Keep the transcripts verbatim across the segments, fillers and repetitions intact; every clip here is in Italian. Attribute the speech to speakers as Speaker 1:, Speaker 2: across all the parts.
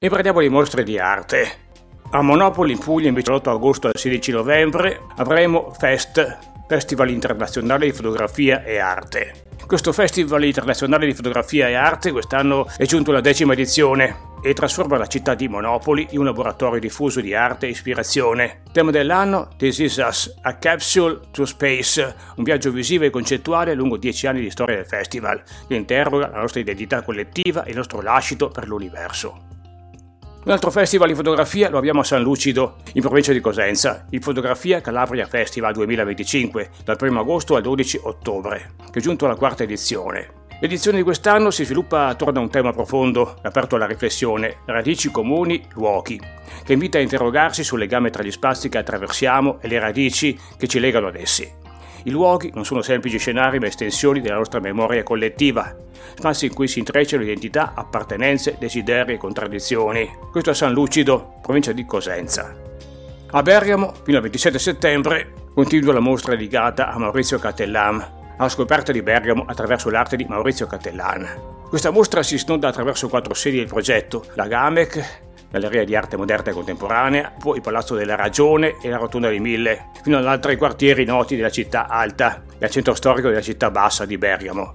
Speaker 1: E parliamo di mostre di arte. A Monopoli in Puglia, invece, dall'otto agosto al sedici novembre, avremo Fest, Festival Internazionale di Fotografia e Arte. Questo Festival Internazionale di Fotografia e Arte quest'anno è giunto alla decima edizione e trasforma la città di Monopoli in un laboratorio diffuso di arte e ispirazione. Tema dell'anno: This is Us, a Capsule to Space, un viaggio visivo e concettuale lungo dieci anni di storia del festival, che interroga la nostra identità collettiva e il nostro lascito per l'universo. Un altro festival di fotografia lo abbiamo a San Lucido, in provincia di Cosenza, il Fotografia Calabria Festival duemilaventicinque, dal primo agosto al dodici ottobre, che è giunto alla quarta edizione. L'edizione di quest'anno si sviluppa attorno a un tema profondo, aperto alla riflessione, radici comuni, luoghi, che invita a interrogarsi sul legame tra gli spazi che attraversiamo e le radici che ci legano ad essi. I luoghi non sono semplici scenari ma estensioni della nostra memoria collettiva, spazi in cui si intrecciano identità, appartenenze, desideri e contraddizioni. Questo a San Lucido, provincia di Cosenza. A Bergamo, fino al ventisette settembre, continua la mostra dedicata a Maurizio Cattelan, alla scoperta di Bergamo attraverso l'arte di Maurizio Cattelan. Questa mostra si snoda attraverso quattro sedi del progetto: la Gamec, Galleria di Arte Moderna e Contemporanea, poi il Palazzo della Ragione e la Rotonda dei Mille, fino ad altri quartieri noti della città alta e al centro storico della città bassa di Bergamo.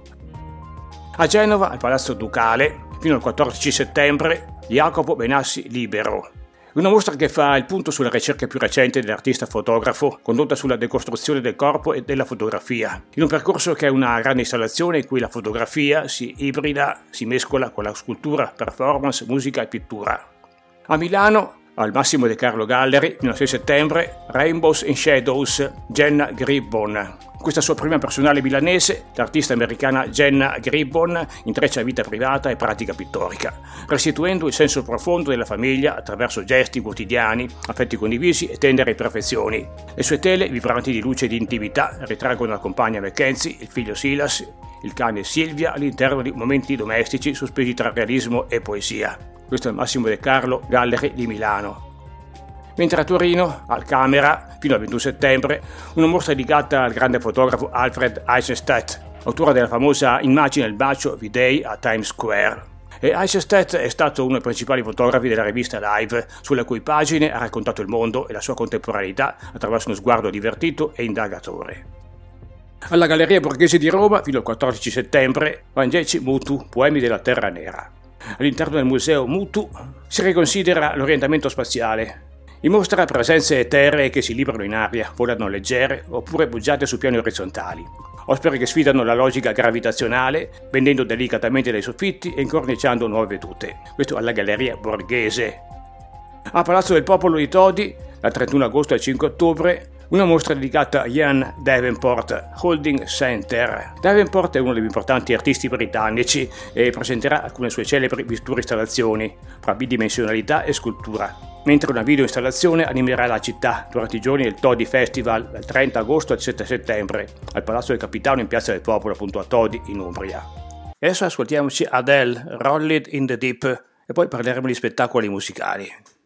Speaker 1: A Genova, al Palazzo Ducale, fino al quattordici settembre, Jacopo Benassi Libero. Una mostra che fa il punto sulle ricerche più recenti dell'artista fotografo, condotta sulla decostruzione del corpo e della fotografia, in un percorso che è una grande installazione in cui la fotografia si ibrida, si mescola con la scultura, performance, musica e pittura. A Milano, al Massimo De Carlo Gallery, fino al sei settembre, Rainbows and Shadows, Jenna Gribbon. Questa sua prima personale milanese, l'artista americana Jenna Gribbon intreccia vita privata e pratica pittorica, restituendo il senso profondo della famiglia attraverso gesti quotidiani, affetti condivisi e tendere imperfezioni. Le sue tele, vibranti di luce e di intimità, ritraggono la compagna Mackenzie, il figlio Silas, il cane Silvia all'interno di momenti domestici sospesi tra realismo e poesia. Questo è il Massimo De Carlo Gallery di Milano. Mentre a Torino, al Camera, fino al ventuno settembre, una mostra dedicata al grande fotografo Alfred Eisenstadt, autore della famosa immagine Il bacio V-Day a Times Square. E Eisenstadt è stato uno dei principali fotografi della rivista Live, sulle cui pagine ha raccontato il mondo e la sua contemporaneità attraverso uno sguardo divertito e indagatore. Alla Galleria Borghese di Roma, fino al quattordici settembre, Vangeci Mutu, Poemi della Terra Nera. All'interno del museo Mutu si riconsidera l'orientamento spaziale. In mostra presenze eteree che si librano in aria, volano leggere oppure poggiate su piani orizzontali. Opere che sfidano la logica gravitazionale, bendendo delicatamente dai soffitti e incorniciando nuove vedute. Questo alla Galleria Borghese. A Palazzo del Popolo di Todi, dal trentuno agosto al cinque ottobre, una mostra dedicata a Ian Davenport Holding Center. Davenport è uno dei più importanti artisti britannici e presenterà alcune sue celebri installazioni fra bidimensionalità e scultura, mentre una video installazione animerà la città durante i giorni del Todi Festival dal trenta agosto al sette settembre al Palazzo del Capitano in Piazza del Popolo, appunto a Todi in Umbria. E adesso ascoltiamoci Adele, Roll It in the Deep, e poi parleremo di spettacoli musicali.